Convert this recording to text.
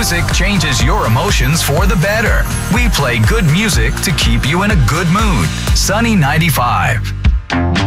music changes your emotions for the better. We play good music to keep you in a good mood. Sunny 95.